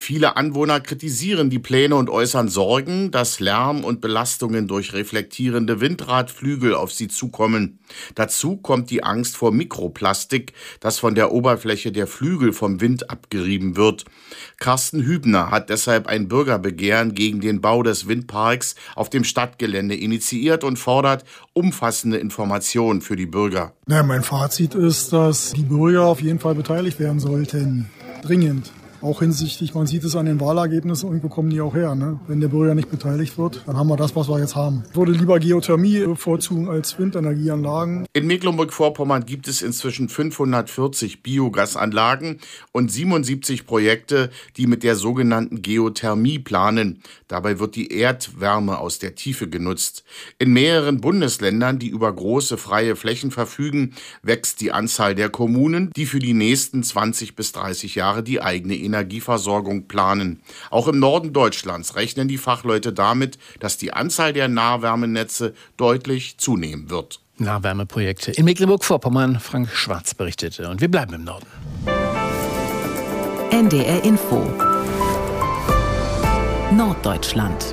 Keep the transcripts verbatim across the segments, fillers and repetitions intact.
Viele Anwohner kritisieren die Pläne und äußern Sorgen, dass Lärm und Belastungen durch reflektierende Windradflügel auf sie zukommen. Dazu kommt die Angst vor Mikroplastik, das von der Oberfläche der Flügel vom Wind abgerieben wird. Carsten Hübner hat deshalb ein Bürgerbegehren gegen den Bau des Windparks auf dem Stadtgelände initiiert und fordert umfassende Informationen für die Bürger. Ja, mein Fazit ist, dass die Bürger auf jeden Fall beteiligt werden sollten. Dringend. Auch hinsichtlich, man sieht es an den Wahlergebnissen, irgendwo kommen die auch her. Ne? Wenn der Bürger nicht beteiligt wird, dann haben wir das, was wir jetzt haben. Ich würde lieber Geothermie bevorzugen als Windenergieanlagen. In Mecklenburg-Vorpommern gibt es inzwischen fünfhundertvierzig Biogasanlagen und siebenundsiebzig Projekte, die mit der sogenannten Geothermie planen. Dabei wird die Erdwärme aus der Tiefe genutzt. In mehreren Bundesländern, die über große freie Flächen verfügen, wächst die Anzahl der Kommunen, die für die nächsten zwanzig bis dreißig Jahre die eigene Energieversorgung planen. Auch im Norden Deutschlands rechnen die Fachleute damit, dass die Anzahl der Nahwärmenetze deutlich zunehmen wird. Nahwärmeprojekte in Mecklenburg-Vorpommern, Frank Schwarz berichtete. Und wir bleiben im Norden. N D R Info Norddeutschland.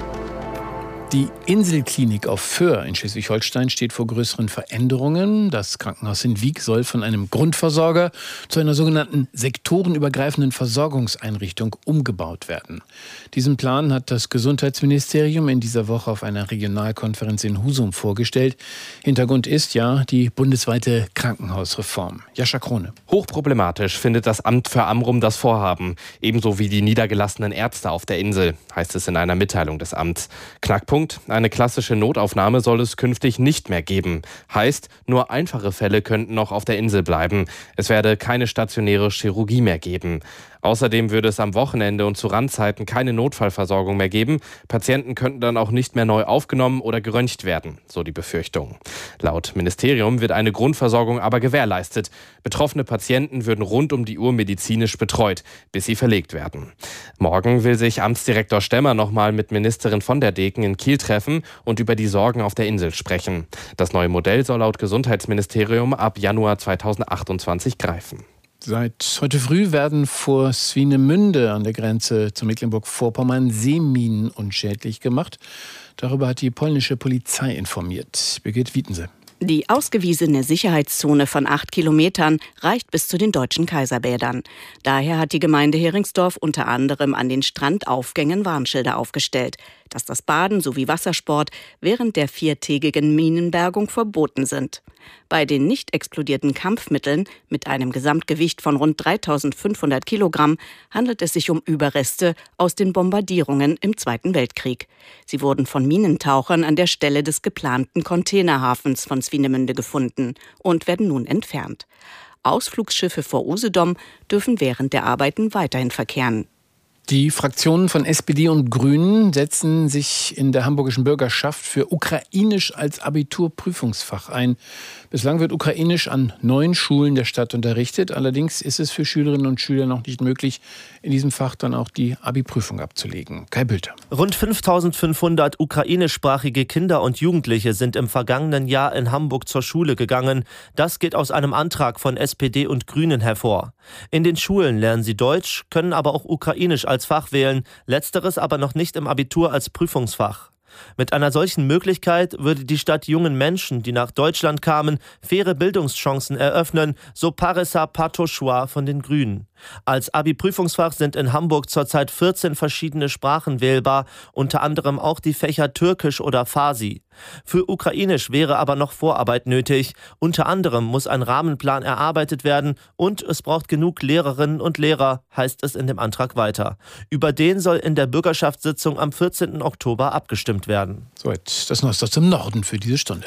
Die Inselklinik auf Föhr in Schleswig-Holstein steht vor größeren Veränderungen. Das Krankenhaus in Wiek soll von einem Grundversorger zu einer sogenannten sektorenübergreifenden Versorgungseinrichtung umgebaut werden. Diesen Plan hat das Gesundheitsministerium in dieser Woche auf einer Regionalkonferenz in Husum vorgestellt. Hintergrund ist ja die bundesweite Krankenhausreform. Jascha Krone. Hochproblematisch findet das Amt für Amrum das Vorhaben. Ebenso wie die niedergelassenen Ärzte auf der Insel, heißt es in einer Mitteilung des Amts. Knackpunkt: Eine klassische Notaufnahme soll es künftig nicht mehr geben. Heißt, nur einfache Fälle könnten noch auf der Insel bleiben. Es werde keine stationäre Chirurgie mehr geben. Außerdem würde es am Wochenende und zu Randzeiten keine Notfallversorgung mehr geben. Patienten könnten dann auch nicht mehr neu aufgenommen oder geröntgt werden, so die Befürchtung. Laut Ministerium wird eine Grundversorgung aber gewährleistet. Betroffene Patienten würden rund um die Uhr medizinisch betreut, bis sie verlegt werden. Morgen will sich Amtsdirektor Stemmer nochmal mit Ministerin von der Deken in Kiel treffen und über die Sorgen auf der Insel sprechen. Das neue Modell soll laut Gesundheitsministerium ab Januar zweitausendachtundzwanzig greifen. Seit heute früh werden vor Swinemünde an der Grenze zu Mecklenburg-Vorpommern Seeminen unschädlich gemacht. Darüber hat die polnische Polizei informiert. Birgit Wietense. Die ausgewiesene Sicherheitszone von acht Kilometern reicht bis zu den deutschen Kaiserbädern. Daher hat die Gemeinde Heringsdorf unter anderem an den Strandaufgängen Warnschilder aufgestellt, dass das Baden sowie Wassersport während der viertägigen Minenbergung verboten sind. Bei den nicht explodierten Kampfmitteln mit einem Gesamtgewicht von rund dreitausendfünfhundert Kilogramm handelt es sich um Überreste aus den Bombardierungen im Zweiten Weltkrieg. Sie wurden von Minentauchern an der Stelle des geplanten Containerhafens von Swinemünde gefunden und werden nun entfernt. Ausflugsschiffe vor Usedom dürfen während der Arbeiten weiterhin verkehren. Die Fraktionen von S P D und Grünen setzen sich in der hamburgischen Bürgerschaft für Ukrainisch als Abiturprüfungsfach ein. Bislang wird Ukrainisch an neun Schulen der Stadt unterrichtet. Allerdings ist es für Schülerinnen und Schüler noch nicht möglich, in diesem Fach dann auch die Abi-Prüfung abzulegen. Kai Bülter. Rund fünftausendfünfhundert ukrainischsprachige Kinder und Jugendliche sind im vergangenen Jahr in Hamburg zur Schule gegangen. Das geht aus einem Antrag von S P D und Grünen hervor. In den Schulen lernen sie Deutsch, können aber auch Ukrainisch als Fach wählen, letzteres aber noch nicht im Abitur als Prüfungsfach. Mit einer solchen Möglichkeit würde die Stadt jungen Menschen, die nach Deutschland kamen, faire Bildungschancen eröffnen, so Parisa Patoshua von den Grünen. Als Abi-Prüfungsfach sind in Hamburg zurzeit vierzehn verschiedene Sprachen wählbar, unter anderem auch die Fächer Türkisch oder Farsi. Für Ukrainisch wäre aber noch Vorarbeit nötig. Unter anderem muss ein Rahmenplan erarbeitet werden und es braucht genug Lehrerinnen und Lehrer, heißt es in dem Antrag weiter. Über den soll in der Bürgerschaftssitzung am vierzehnten Oktober abgestimmt werden. Soweit das Neueste zum Norden für diese Stunde.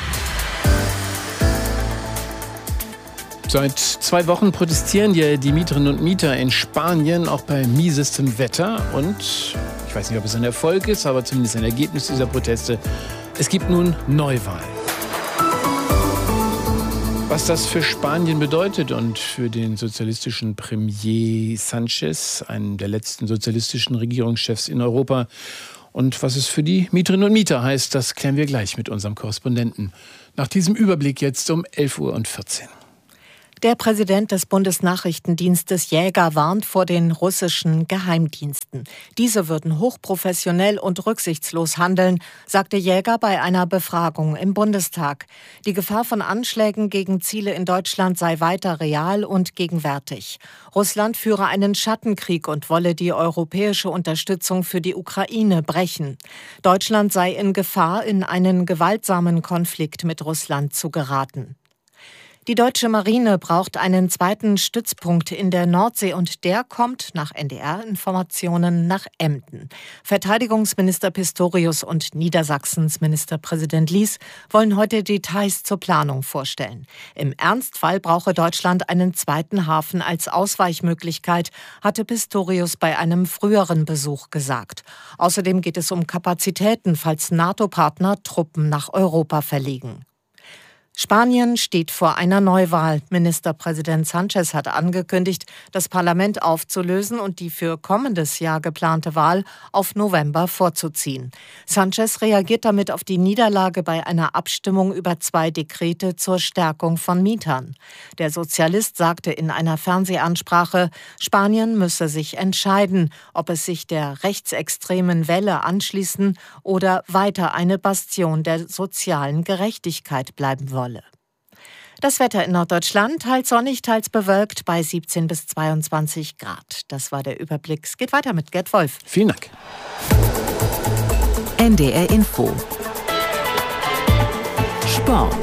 Seit zwei Wochen protestieren ja die Mieterinnen und Mieter in Spanien auch bei miesestem Wetter. Und ich weiß nicht, ob es ein Erfolg ist, aber zumindest ein Ergebnis dieser Proteste: es gibt nun Neuwahlen. Was das für Spanien bedeutet und für den sozialistischen Premier Sánchez, einen der letzten sozialistischen Regierungschefs in Europa, und was es für die Mieterinnen und Mieter heißt, das klären wir gleich mit unserem Korrespondenten. Nach diesem Überblick jetzt um elf Uhr vierzehn. Der Präsident des Bundesnachrichtendienstes Jäger warnt vor den russischen Geheimdiensten. Diese würden hochprofessionell und rücksichtslos handeln, sagte Jäger bei einer Befragung im Bundestag. Die Gefahr von Anschlägen gegen Ziele in Deutschland sei weiter real und gegenwärtig. Russland führe einen Schattenkrieg und wolle die europäische Unterstützung für die Ukraine brechen. Deutschland sei in Gefahr, in einen gewaltsamen Konflikt mit Russland zu geraten. Die deutsche Marine braucht einen zweiten Stützpunkt in der Nordsee und der kommt nach N D R-Informationen nach Emden. Verteidigungsminister Pistorius und Niedersachsens Ministerpräsident Lies wollen heute Details zur Planung vorstellen. Im Ernstfall brauche Deutschland einen zweiten Hafen als Ausweichmöglichkeit, hatte Pistorius bei einem früheren Besuch gesagt. Außerdem geht es um Kapazitäten, falls NATO-Partner Truppen nach Europa verlegen. Spanien steht vor einer Neuwahl. Ministerpräsident Sánchez hat angekündigt, das Parlament aufzulösen und die für kommendes Jahr geplante Wahl auf November vorzuziehen. Sánchez reagiert damit auf die Niederlage bei einer Abstimmung über zwei Dekrete zur Stärkung von Mietern. Der Sozialist sagte in einer Fernsehansprache, Spanien müsse sich entscheiden, ob es sich der rechtsextremen Welle anschließen oder weiter eine Bastion der sozialen Gerechtigkeit bleiben wolle. Das Wetter in Norddeutschland, teils sonnig, teils bewölkt bei siebzehn bis zweiundzwanzig Grad. Das war der Überblick. Es geht weiter mit Gerd Wolf. Vielen Dank. N D R Info. Sport.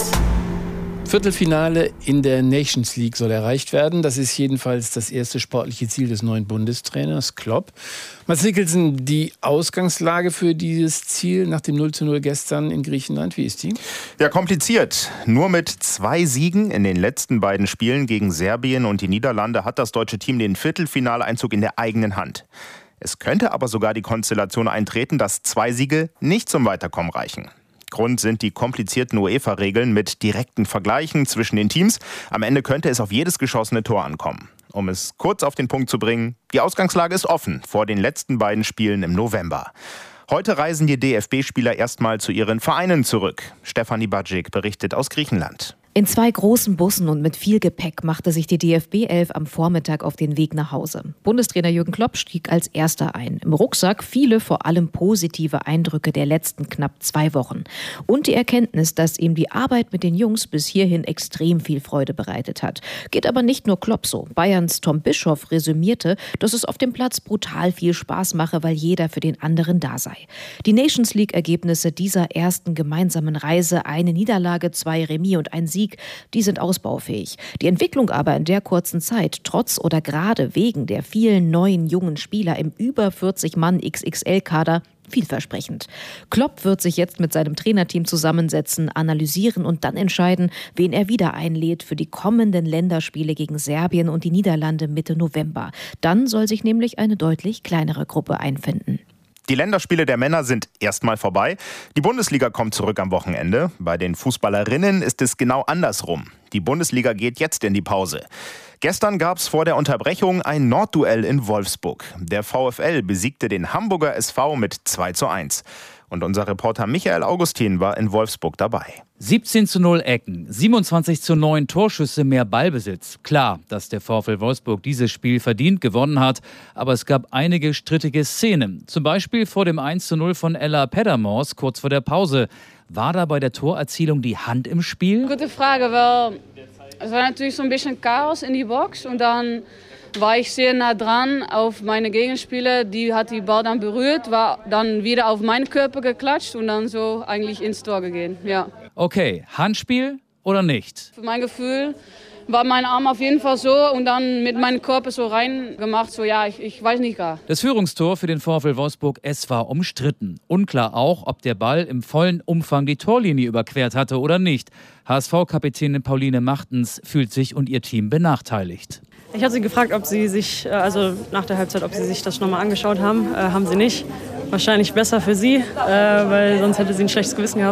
Viertelfinale in der Nations League soll erreicht werden. Das ist jedenfalls das erste sportliche Ziel des neuen Bundestrainers Klopp. Mats Mikkelsen, die Ausgangslage für dieses Ziel nach dem null zu null gestern in Griechenland, wie ist die? Ja, kompliziert. Nur mit zwei Siegen in den letzten beiden Spielen gegen Serbien und die Niederlande hat das deutsche Team den Viertelfinaleinzug in der eigenen Hand. Es könnte aber sogar die Konstellation eintreten, dass zwei Siege nicht zum Weiterkommen reichen. Grund sind die komplizierten UEFA-Regeln mit direkten Vergleichen zwischen den Teams. Am Ende könnte es auf jedes geschossene Tor ankommen. Um es kurz auf den Punkt zu bringen, die Ausgangslage ist offen vor den letzten beiden Spielen im November. Heute reisen die D F B-Spieler erstmal zu ihren Vereinen zurück. Stefanie Badzik berichtet aus Griechenland. In zwei großen Bussen und mit viel Gepäck machte sich die D F B elf am Vormittag auf den Weg nach Hause. Bundestrainer Jürgen Klopp stieg als Erster ein. Im Rucksack viele vor allem positive Eindrücke der letzten knapp zwei Wochen. Und die Erkenntnis, dass ihm die Arbeit mit den Jungs bis hierhin extrem viel Freude bereitet hat. Geht aber nicht nur Klopp so. Bayerns Tom Bischoff resümierte, dass es auf dem Platz brutal viel Spaß mache, weil jeder für den anderen da sei. Die Nations League-Ergebnisse dieser ersten gemeinsamen Reise, eine Niederlage, zwei Remis und ein Sieg, die sind ausbaufähig. Die Entwicklung aber in der kurzen Zeit, trotz oder gerade wegen der vielen neuen jungen Spieler im über vierzig Mann X X L-Kader, vielversprechend. Klopp wird sich jetzt mit seinem Trainerteam zusammensetzen, analysieren und dann entscheiden, wen er wieder einlädt für die kommenden Länderspiele gegen Serbien und die Niederlande Mitte November. Dann soll sich nämlich eine deutlich kleinere Gruppe einfinden. Die Länderspiele der Männer sind erstmal vorbei. Die Bundesliga kommt zurück am Wochenende. Bei den Fußballerinnen ist es genau andersrum. Die Bundesliga geht jetzt in die Pause. Gestern gab es vor der Unterbrechung ein Nordduell in Wolfsburg. Der VfL besiegte den Hamburger S V mit zwei zu eins. Und unser Reporter Michael Augustin war in Wolfsburg dabei. siebzehn zu null Ecken, siebenundzwanzig zu neun Torschüsse, mehr Ballbesitz. Klar, dass der VfL Wolfsburg dieses Spiel verdient gewonnen hat, aber es gab einige strittige Szenen. Zum Beispiel vor dem eins zu null von Ella Peddermors kurz vor der Pause. War da bei der Torerzielung die Hand im Spiel? Gute Frage, weil es war natürlich so ein bisschen Chaos in die Box und dann war ich sehr nah dran auf meine Gegenspieler. Die hat die Ball dann berührt, war dann wieder auf meinen Körper geklatscht und dann so eigentlich ins Tor gegangen. Ja. Okay, Handspiel oder nicht? Für mein Gefühl war mein Arm auf jeden Fall so und dann mit meinem Körper so reingemacht, so ja, ich, ich weiß nicht gar. Das Führungstor für den VfL Wolfsburg, es war umstritten. Unklar auch, ob der Ball im vollen Umfang die Torlinie überquert hatte oder nicht. H S V-Kapitänin Pauline Machtens fühlt sich und ihr Team benachteiligt. Ich hatte sie gefragt, ob sie sich, also nach der Halbzeit, ob sie sich das nochmal angeschaut haben. Äh, haben sie nicht. Wahrscheinlich besser für sie, äh, weil sonst hätte sie ein schlechtes Gewissen gehabt.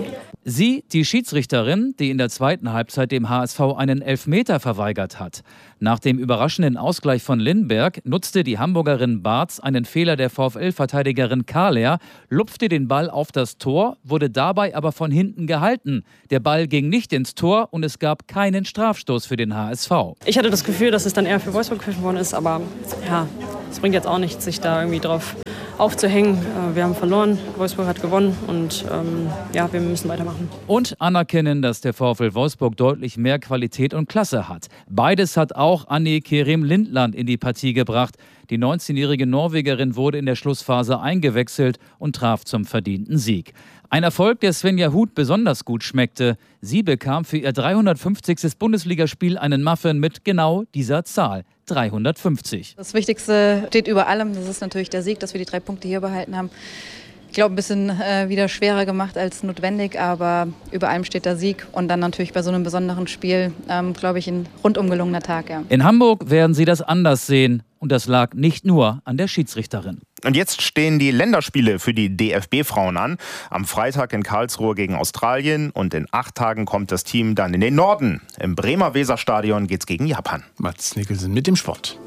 Sie, die Schiedsrichterin, die in der zweiten Halbzeit dem H S V einen Elfmeter verweigert hat. Nach dem überraschenden Ausgleich von Lindberg nutzte die Hamburgerin Barz einen Fehler der VfL-Verteidigerin Kahler, lupfte den Ball auf das Tor, wurde dabei aber von hinten gehalten. Der Ball ging nicht ins Tor und es gab keinen Strafstoß für den H S V. Ich hatte das Gefühl, dass es dann eher für Wolfsburg gepfiffen worden ist, aber ja, es bringt jetzt auch nichts, sich da irgendwie drauf aufzuhängen. Wir haben verloren, Wolfsburg hat gewonnen und ähm, ja, wir müssen weitermachen. Und anerkennen, dass der VfL Wolfsburg deutlich mehr Qualität und Klasse hat. Beides hat auch Anne Kerem Lindland in die Partie gebracht. Die neunzehnjährige Norwegerin wurde in der Schlussphase eingewechselt und traf zum verdienten Sieg. Ein Erfolg, der Svenja Huth besonders gut schmeckte. Sie bekam für ihr dreihundertfünfzigstes Bundesligaspiel einen Muffin mit genau dieser Zahl. dreihundertfünfzig. Das Wichtigste steht über allem. Das ist natürlich der Sieg, dass wir die drei Punkte hier behalten haben. Ich glaube, ein bisschen äh, wieder schwerer gemacht als notwendig, aber über allem steht der Sieg. Und dann natürlich bei so einem besonderen Spiel, ähm, glaube ich, ein rundum gelungener Tag. Ja. In Hamburg werden sie das anders sehen. Und das lag nicht nur an der Schiedsrichterin. Und jetzt stehen die Länderspiele für die D F B-Frauen an. Am Freitag in Karlsruhe gegen Australien und in acht Tagen kommt das Team dann in den Norden. Im Bremer Weserstadion geht's gegen Japan. Mats Nicholson mit dem Sport.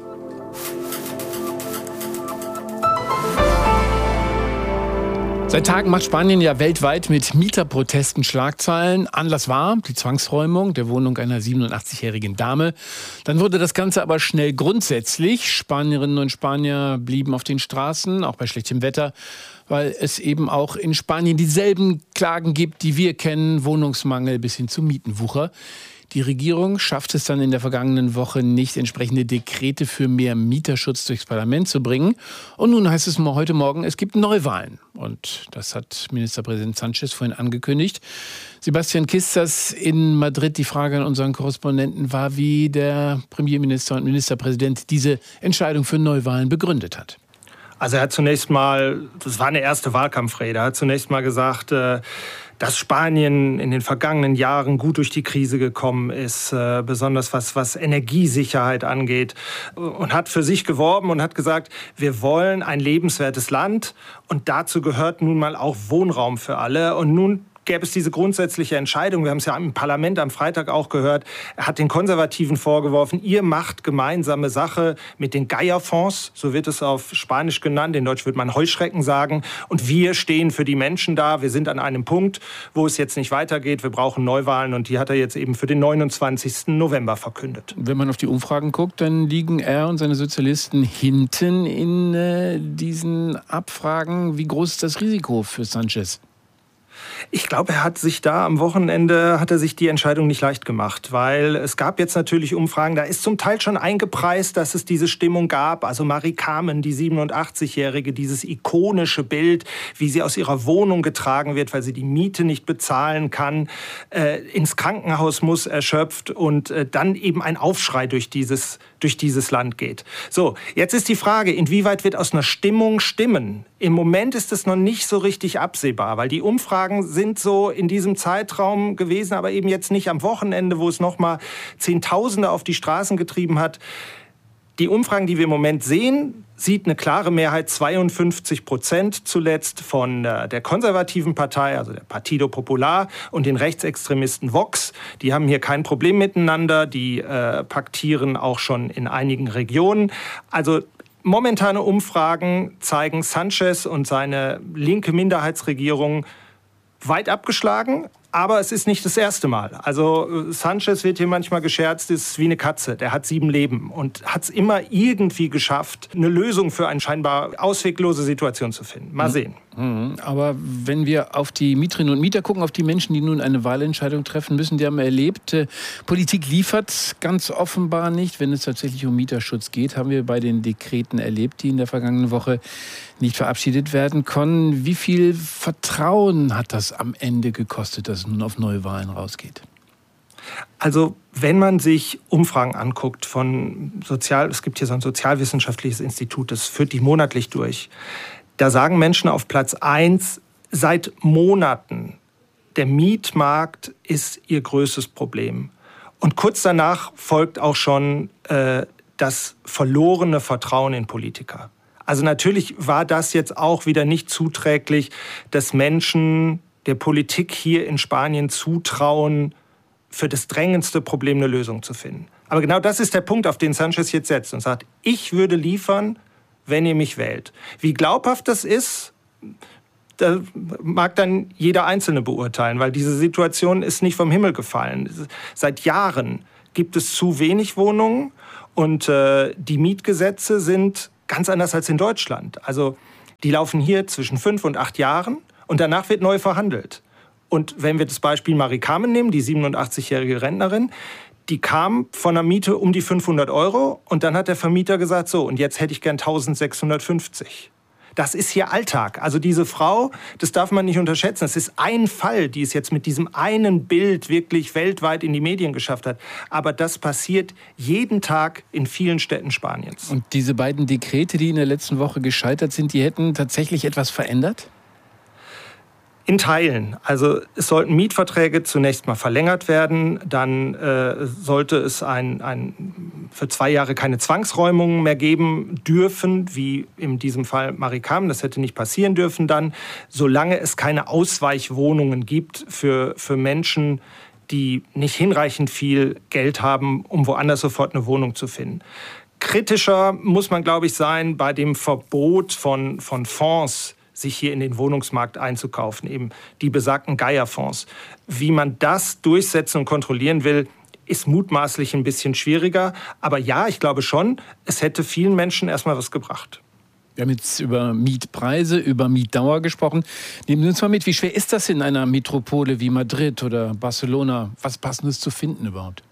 Seit Tagen macht Spanien ja weltweit mit Mieterprotesten Schlagzeilen. Anlass war die Zwangsräumung der Wohnung einer siebenundachtzigjährigen Dame. Dann wurde das Ganze aber schnell grundsätzlich. Spanierinnen und Spanier blieben auf den Straßen, auch bei schlechtem Wetter, weil es eben auch in Spanien dieselben Klagen gibt, die wir kennen, Wohnungsmangel bis hin zu Mietenwucher. Die Regierung schafft es dann in der vergangenen Woche nicht, entsprechende Dekrete für mehr Mieterschutz durchs Parlament zu bringen. Und nun heißt es heute Morgen, es gibt Neuwahlen. Und das hat Ministerpräsident Sánchez vorhin angekündigt. Sebastian Kistas in Madrid. Die Frage an unseren Korrespondenten war, wie der Premierminister und Ministerpräsident diese Entscheidung für Neuwahlen begründet hat. Also er hat zunächst mal, das war eine erste Wahlkampfrede, er hat zunächst mal gesagt, dass Spanien in den vergangenen Jahren gut durch die Krise gekommen ist, besonders was, was Energiesicherheit angeht, und hat für sich geworben und hat gesagt, wir wollen ein lebenswertes Land und dazu gehört nun mal auch Wohnraum für alle. Und nun gäbe es diese grundsätzliche Entscheidung. Wir haben es ja im Parlament am Freitag auch gehört. Er hat den Konservativen vorgeworfen, ihr macht gemeinsame Sache mit den Geierfonds, so wird es auf Spanisch genannt, in Deutsch würde man Heuschrecken sagen. Und wir stehen für die Menschen da. Wir sind an einem Punkt, wo es jetzt nicht weitergeht. Wir brauchen Neuwahlen und die hat er jetzt eben für den neunundzwanzigsten November verkündet. Wenn man auf die Umfragen guckt, dann liegen er und seine Sozialisten hinten in äh, diesen Abfragen. Wie groß ist das Risiko für Sánchez? Ich glaube, er hat sich da am Wochenende, hat er sich die Entscheidung nicht leicht gemacht, weil es gab jetzt natürlich Umfragen, da ist zum Teil schon eingepreist, dass es diese Stimmung gab. Also Marie Carmen, die siebenundachtzigjährige, dieses ikonische Bild, wie sie aus ihrer Wohnung getragen wird, weil sie die Miete nicht bezahlen kann, äh, ins Krankenhaus muss, erschöpft, und äh, dann eben ein Aufschrei durch dieses, durch dieses Land geht. So, jetzt ist die Frage, inwieweit wird aus einer Stimmung Stimmen? Im Moment ist es noch nicht so richtig absehbar, weil die Umfragen sind so in diesem Zeitraum gewesen, aber eben jetzt nicht am Wochenende, wo es noch mal Zehntausende auf die Straßen getrieben hat. Die Umfragen, die wir im Moment sehen, sieht eine klare Mehrheit, zweiundfünfzig Prozent zuletzt von der konservativen Partei, also der Partido Popular, und den Rechtsextremisten Vox. Die haben hier kein Problem miteinander, die äh, paktieren auch schon in einigen Regionen. Also momentane Umfragen zeigen Sánchez und seine linke Minderheitsregierung weit abgeschlagen, aber es ist nicht das erste Mal. Also Sánchez wird hier manchmal gescherzt, ist wie eine Katze. Der hat sieben Leben und hat es immer irgendwie geschafft, eine Lösung für eine scheinbar ausweglose Situation zu finden. Mal sehen. Aber wenn wir auf die Mieterinnen und Mieter gucken, auf die Menschen, die nun eine Wahlentscheidung treffen müssen, die haben erlebt, äh, Politik liefert ganz offenbar nicht. Wenn es tatsächlich um Mieterschutz geht, haben wir bei den Dekreten erlebt, die in der vergangenen Woche nicht verabschiedet werden konnten. Wie viel Vertrauen hat das am Ende gekostet, dass es nun auf Neuwahlen rausgeht? Also wenn man sich Umfragen anguckt von Sozial, es gibt hier so ein sozialwissenschaftliches Institut, das führt die monatlich durch. Da sagen Menschen auf Platz eins seit Monaten, der Mietmarkt ist ihr größtes Problem. Und kurz danach folgt auch schon äh, das verlorene Vertrauen in Politiker. Also natürlich war das jetzt auch wieder nicht zuträglich, dass Menschen der Politik hier in Spanien zutrauen, für das drängendste Problem eine Lösung zu finden. Aber genau das ist der Punkt, auf den Sanchez jetzt setzt und sagt, ich würde liefern, wenn ihr mich wählt. Wie glaubhaft das ist, da mag dann jeder Einzelne beurteilen, weil diese Situation ist nicht vom Himmel gefallen. Seit Jahren gibt es zu wenig Wohnungen und äh, die Mietgesetze sind ganz anders als in Deutschland. Also die laufen hier zwischen fünf und acht Jahren und danach wird neu verhandelt. Und wenn wir das Beispiel Marie Carmen nehmen, die siebenundachtzigjährige Rentnerin, die kam von einer Miete um die fünfhundert Euro und dann hat der Vermieter gesagt, so, und jetzt hätte ich gern eintausendsechshundertfünfzig. Das ist hier Alltag. Also diese Frau, das darf man nicht unterschätzen. Es ist ein Fall, die es jetzt mit diesem einen Bild wirklich weltweit in die Medien geschafft hat. Aber das passiert jeden Tag in vielen Städten Spaniens. Und diese beiden Dekrete, die in der letzten Woche gescheitert sind, die hätten tatsächlich etwas verändert? In Teilen. Also es sollten Mietverträge zunächst mal verlängert werden. Dann äh, sollte es ein, ein, für zwei Jahre keine Zwangsräumungen mehr geben dürfen, wie in diesem Fall Marie Carmen. Das hätte nicht passieren dürfen dann, solange es keine Ausweichwohnungen gibt für, für Menschen, die nicht hinreichend viel Geld haben, um woanders sofort eine Wohnung zu finden. Kritischer muss man, glaube ich, sein bei dem Verbot von, von Fonds, sich hier in den Wohnungsmarkt einzukaufen, eben die besagten Gaia-Fonds. Wie man das durchsetzen und kontrollieren will, ist mutmaßlich ein bisschen schwieriger. Aber ja, ich glaube schon, es hätte vielen Menschen erstmal was gebracht. Wir haben jetzt über Mietpreise, über Mietdauer gesprochen. Nehmen Sie uns mal mit, wie schwer ist das in einer Metropole wie Madrid oder Barcelona, was Passendes zu finden überhaupt?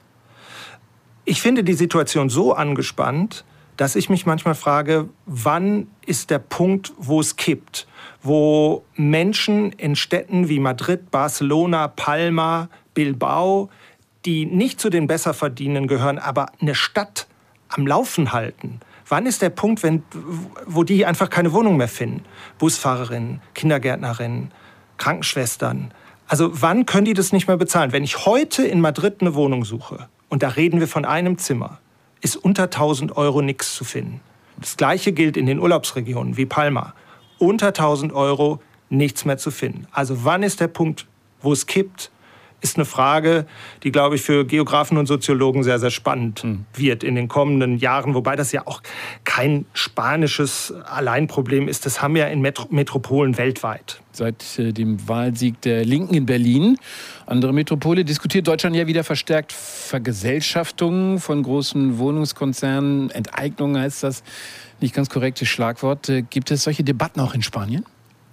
Ich finde die Situation so angespannt, dass ich mich manchmal frage, wann ist der Punkt, wo es kippt, wo Menschen in Städten wie Madrid, Barcelona, Palma, Bilbao, die nicht zu den Besserverdienenden gehören, aber eine Stadt am Laufen halten. Wann ist der Punkt, wenn, wo die einfach keine Wohnung mehr finden? Busfahrerinnen, Kindergärtnerinnen, Krankenschwestern. Also wann können die das nicht mehr bezahlen? Wenn ich heute in Madrid eine Wohnung suche, und da reden wir von einem Zimmer, ist unter tausend Euro nichts zu finden. Das Gleiche gilt in den Urlaubsregionen wie Palma. Unter tausend Euro nichts mehr zu finden. Also wann ist der Punkt, wo es kippt, ist eine Frage, die, glaube ich, für Geografen und Soziologen sehr, sehr spannend mhm. wird in den kommenden Jahren. Wobei das ja auch kein spanisches Alleinproblem ist. Das haben wir in Metro- Metropolen weltweit. Seit äh, dem Wahlsieg der Linken in Berlin, andere Metropole, diskutiert Deutschland ja wieder verstärkt Vergesellschaftung von großen Wohnungskonzernen. Enteignung heißt das, nicht ganz korrektes Schlagwort. Äh, gibt es solche Debatten auch in Spanien?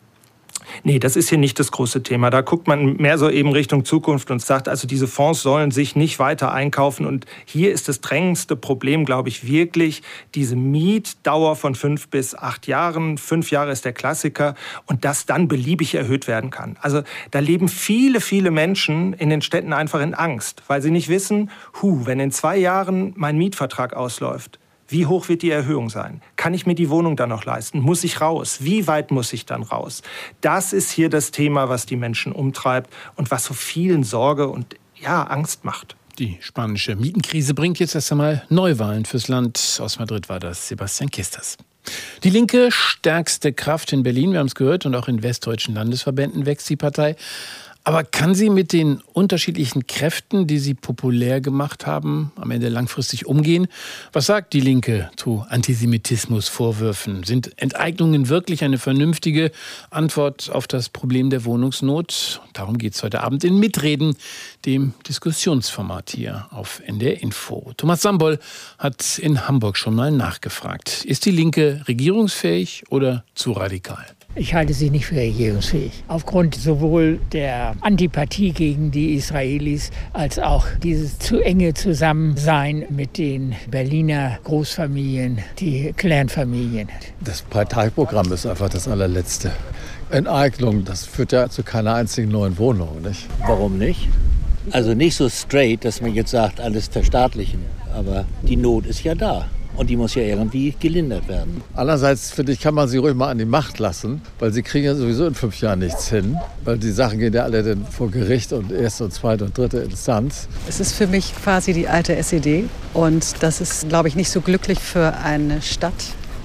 Nee, das ist hier nicht das große Thema. Da guckt man mehr so eben Richtung Zukunft und sagt, also diese Fonds sollen sich nicht weiter einkaufen. Und hier ist das drängendste Problem, glaube ich, wirklich diese Mietdauer von fünf bis acht Jahren. Fünf Jahre ist der Klassiker und das dann beliebig erhöht werden kann. Also da leben viele, viele Menschen in den Städten einfach in Angst, weil sie nicht wissen, hu, wenn in zwei Jahren mein Mietvertrag ausläuft, wie hoch wird die Erhöhung sein? Kann ich mir die Wohnung dann noch leisten? Muss ich raus? Wie weit muss ich dann raus? Das ist hier das Thema, was die Menschen umtreibt und was so vielen Sorge und ja, Angst macht. Die spanische Mietenkrise bringt jetzt erst einmal Neuwahlen fürs Land. Aus Madrid war das Sebastian Kisters. Die Linke, stärkste Kraft in Berlin, wir haben es gehört, und auch in westdeutschen Landesverbänden wächst die Partei. Aber kann sie mit den unterschiedlichen Kräften, die sie populär gemacht haben, am Ende langfristig umgehen? Was sagt die Linke zu Antisemitismusvorwürfen? Sind Enteignungen wirklich eine vernünftige Antwort auf das Problem der Wohnungsnot? Darum geht es heute Abend in Mitreden, dem Diskussionsformat hier auf N D R Info. Thomas Sambol hat in Hamburg schon mal nachgefragt. Ist die Linke regierungsfähig oder zu radikal? Ich halte sie nicht für regierungsfähig. Aufgrund sowohl der Antipathie gegen die Israelis als auch dieses zu enge Zusammensein mit den Berliner Großfamilien, die Clanfamilien. Das Parteiprogramm ist einfach das allerletzte. Enteignung, das führt ja zu keiner einzigen neuen Wohnung, nicht? Warum nicht? Also nicht so straight, dass man jetzt sagt, alles verstaatlichen. Aber die Not ist ja da. Und die muss ja irgendwie gelindert werden. Andererseits, finde ich, kann man sie ruhig mal an die Macht lassen, weil sie kriegen ja sowieso in fünf Jahren nichts hin. Weil die Sachen gehen ja alle dann vor Gericht und erste und zweite und dritte Instanz. Es ist für mich quasi die alte S E D. Und das ist, glaube ich, nicht so glücklich für eine Stadt,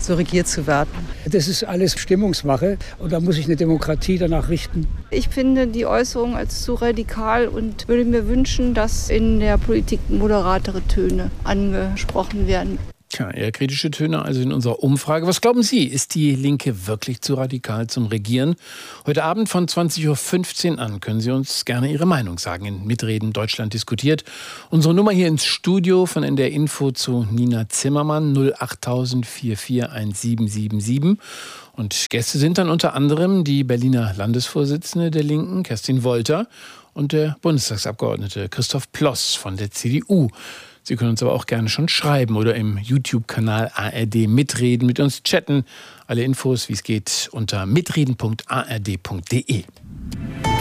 so regiert zu werden. Das ist alles Stimmungsmache und da muss sich eine Demokratie danach richten. Ich finde die Äußerung als zu radikal und würde mir wünschen, dass in der Politik moderatere Töne angesprochen werden. Tja, eher kritische Töne also in unserer Umfrage. Was glauben Sie, ist die Linke wirklich zu radikal zum Regieren? Heute Abend von zwanzig Uhr fünfzehn an können Sie uns gerne Ihre Meinung sagen in Mitreden Deutschland diskutiert. Unsere Nummer hier ins Studio von N D R Info zu Nina Zimmermann null acht tausend vier vier eins sieben sieben sieben. Und Gäste sind dann unter anderem die Berliner Landesvorsitzende der Linken, Kerstin Wolter, und der Bundestagsabgeordnete Christoph Ploss von der C D U. Sie können uns aber auch gerne schon schreiben oder im YouTube-Kanal A R D mitreden, mit uns chatten. Alle Infos, wie es geht, unter mitreden punkt a r d punkt d e.